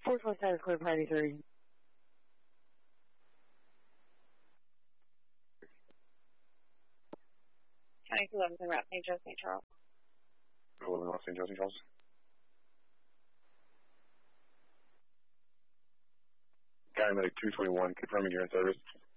417 is clear party 3. County 211 route St. Joe, St. Charles. 211 route St. Joe, St. Charles. County Medic 221, confirming you're in service.